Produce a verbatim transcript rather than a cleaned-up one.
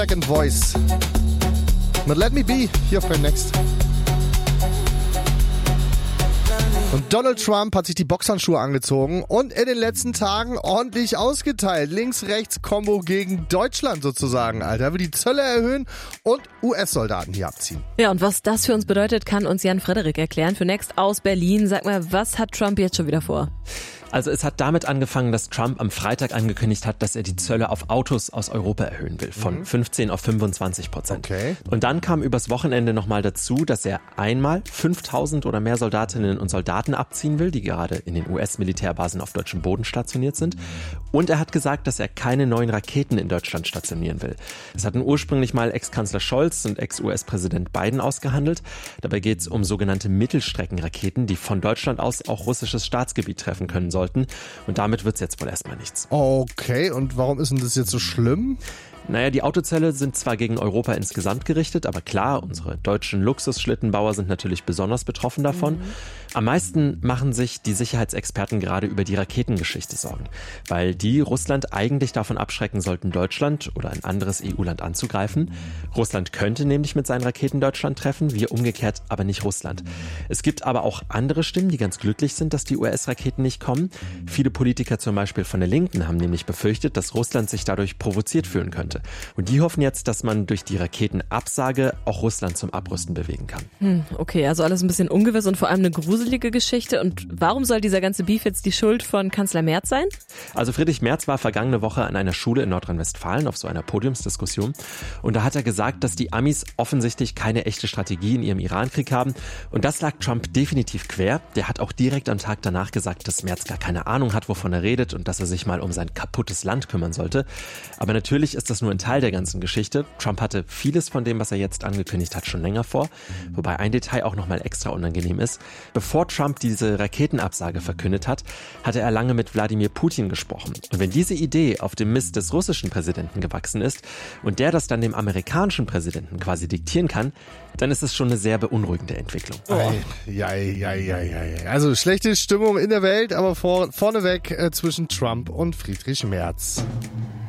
Second Voice. Mit Let Me Be, hier auf Prime Next. Und Donald Trump hat sich die Boxhandschuhe angezogen und in den letzten Tagen ordentlich ausgeteilt. Links-Rechts-Kombo gegen Deutschland sozusagen, Alter. Er will die Zölle erhöhen und U S-Soldaten hier abziehen. Ja, und was das für uns bedeutet, kann uns Jan Frederik erklären. Für Next aus Berlin. Sag mal, was hat Trump jetzt schon wieder vor? Also es hat damit angefangen, dass Trump am Freitag angekündigt hat, dass er die Zölle auf Autos aus Europa erhöhen will, von fünfzehn auf fünfundzwanzig Prozent. Okay. Und dann kam übers Wochenende nochmal dazu, dass er einmal fünftausend oder mehr Soldatinnen und Soldaten abziehen will, die gerade in den U S-Militärbasen auf deutschem Boden stationiert sind. Und er hat gesagt, dass er keine neuen Raketen in Deutschland stationieren will. Das hatten ursprünglich mal Ex-Kanzler Scholz und Ex-U S-Präsident Biden ausgehandelt. Dabei geht es um sogenannte Mittelstreckenraketen, die von Deutschland aus auch russisches Staatsgebiet treffen können sollen. Und damit wird's jetzt wohl erstmal nichts. Okay, und warum ist denn das jetzt so schlimm? Naja, die Autozölle sind zwar gegen Europa insgesamt gerichtet, aber klar, unsere deutschen Luxusschlittenbauer sind natürlich besonders betroffen davon. Mhm. Am meisten machen sich die Sicherheitsexperten gerade über die Raketengeschichte Sorgen, weil die Russland eigentlich davon abschrecken sollten, Deutschland oder ein anderes E U-Land anzugreifen. Russland könnte nämlich mit seinen Raketen Deutschland treffen, wir umgekehrt aber nicht Russland. Es gibt aber auch andere Stimmen, die ganz glücklich sind, dass die U S-Raketen nicht kommen. Viele Politiker zum Beispiel von der Linken haben nämlich befürchtet, dass Russland sich dadurch provoziert fühlen könnte. Und die hoffen jetzt, dass man durch die Raketenabsage auch Russland zum Abrüsten bewegen kann. Hm, okay, also alles ein bisschen ungewiss und vor allem eine gruselige Geschichte. Und warum soll dieser ganze Beef jetzt die Schuld von Kanzler Merz sein? Also Friedrich Merz war vergangene Woche an einer Schule in Nordrhein-Westfalen auf so einer Podiumsdiskussion. Und da hat er gesagt, dass die Amis offensichtlich keine echte Strategie in ihrem Irankrieg haben. Und das lag Trump definitiv quer. Der hat auch direkt am Tag danach gesagt, dass Merz gar keine Ahnung hat, wovon er redet und dass er sich mal um sein kaputtes Land kümmern sollte. Aber natürlich ist das nur ein Teil der ganzen Geschichte. Trump hatte vieles von dem, was er jetzt angekündigt hat, schon länger vor. Wobei ein Detail auch nochmal extra unangenehm ist. Bevor Trump diese Raketenabsage verkündet hat, hatte er lange mit Wladimir Putin gesprochen. Und wenn diese Idee auf dem Mist des russischen Präsidenten gewachsen ist und der das dann dem amerikanischen Präsidenten quasi diktieren kann, dann ist es schon eine sehr beunruhigende Entwicklung. Oh. Ja, ja, ja, ja, ja. Also schlechte Stimmung in der Welt, aber vor, vorneweg äh, zwischen Trump und Friedrich Merz.